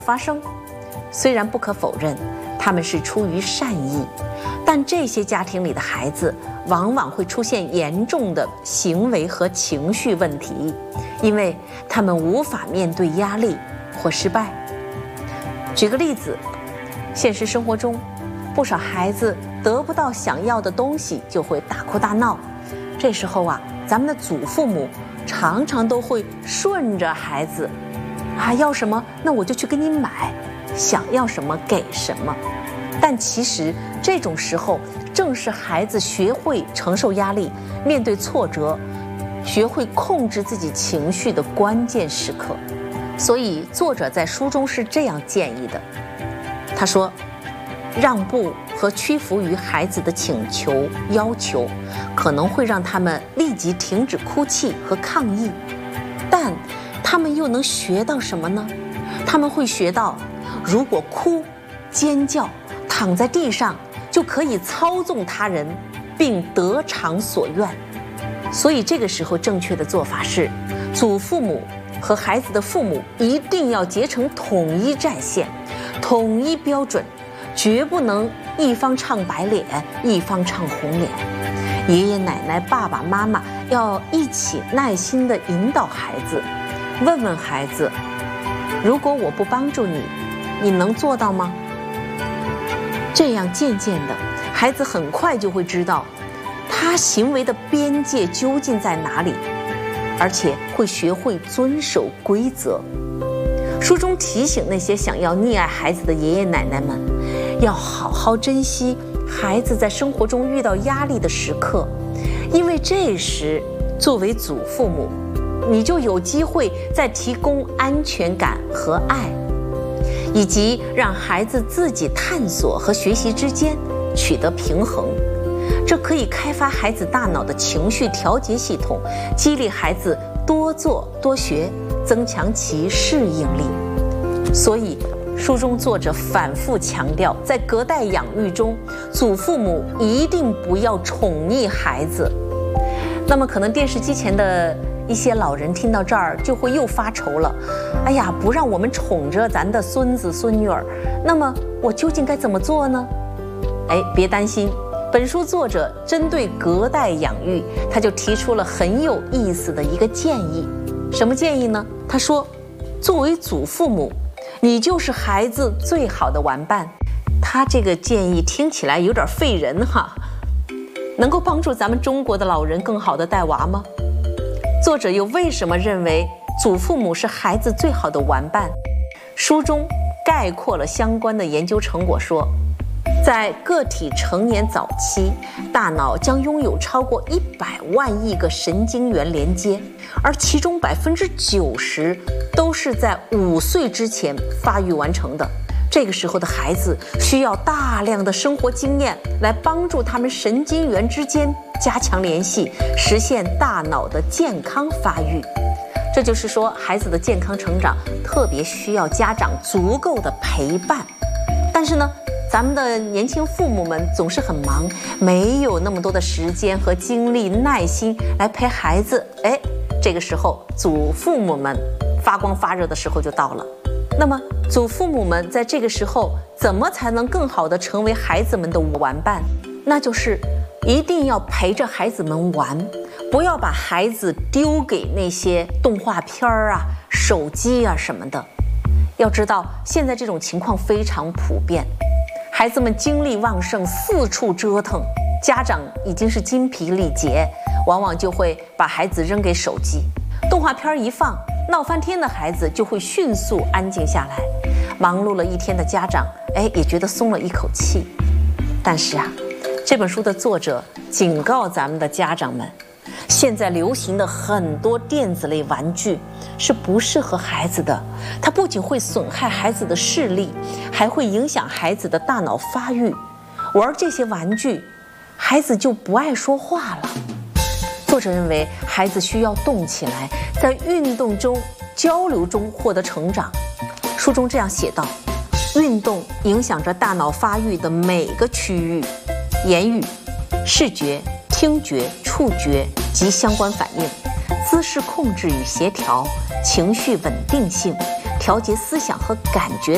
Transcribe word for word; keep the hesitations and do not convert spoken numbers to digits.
发生。虽然不可否认，他们是出于善意，但这些家庭里的孩子往往会出现严重的行为和情绪问题，因为他们无法面对压力或失败。举个例子，现实生活中，不少孩子得不到想要的东西就会大哭大闹，这时候啊，咱们的祖父母常常都会顺着孩子，啊，要什么那我就去给你买，想要什么给什么。但其实这种时候正是孩子学会承受压力、面对挫折、学会控制自己情绪的关键时刻。所以作者在书中是这样建议的，他说，让步和屈服于孩子的请求要求，可能会让他们立即停止哭泣和抗议，但他们又能学到什么呢？他们会学到，如果哭、尖叫、躺在地上，就可以操纵他人，并得偿所愿。所以这个时候正确的做法是，祖父母和孩子的父母一定要结成统一战线、统一标准，绝不能一方唱白脸，一方唱红脸。爷爷奶奶、爸爸妈妈要一起耐心地引导孩子，问问孩子，如果我不帮助你，你能做到吗？这样渐渐的，孩子很快就会知道他行为的边界究竟在哪里，而且会学会遵守规则。书中提醒那些想要溺爱孩子的爷爷奶奶们，要好好珍惜孩子在生活中遇到压力的时刻，因为这时作为祖父母，你就有机会在提供安全感和爱，以及让孩子自己探索和学习之间取得平衡。这可以开发孩子大脑的情绪调节系统，激励孩子多做多学，增强其适应力。所以书中作者反复强调，在隔代养育中，祖父母一定不要宠溺孩子。那么可能电视机前的一些老人听到这儿就会又发愁了，哎呀，不让我们宠着咱的孙子孙女儿，那么我究竟该怎么做呢？哎，别担心，本书作者针对隔代养育，他就提出了很有意思的一个建议。什么建议呢？他说，作为祖父母，你就是孩子最好的玩伴。他这个建议听起来有点费人哈，能够帮助咱们中国的老人更好的带娃吗？作者又为什么认为祖父母是孩子最好的玩伴？书中概括了相关的研究成果说，在个体成年早期，大脑将拥有超过一百万亿个神经元连接，而其中百分之九十都是在五岁之前发育完成的。这个时候的孩子需要大量的生活经验来帮助他们神经元之间加强联系，实现大脑的健康发育。这就是说，孩子的健康成长特别需要家长足够的陪伴。但是呢，咱们的年轻父母们总是很忙，没有那么多的时间和精力、耐心来陪孩子。哎，这个时候祖父母们发光发热的时候就到了。那么祖父母们在这个时候怎么才能更好地成为孩子们的玩伴？那就是一定要陪着孩子们玩，不要把孩子丢给那些动画片啊、手机啊什么的。要知道，现在这种情况非常普遍，孩子们精力旺盛，四处折腾，家长已经是精疲力竭，往往就会把孩子扔给手机。动画片一放，闹翻天的孩子就会迅速安静下来，忙碌了一天的家长，哎，也觉得松了一口气。但是啊，这本书的作者警告咱们的家长们，现在流行的很多电子类玩具是不适合孩子的，它不仅会损害孩子的视力，还会影响孩子的大脑发育。玩这些玩具，孩子就不爱说话了。作者认为，孩子需要动起来，在运动中、交流中获得成长。书中这样写道：运动影响着大脑发育的每个区域，言语、视觉、听觉、触觉及相关反应，姿势控制与协调，情绪稳定性，调节思想和感觉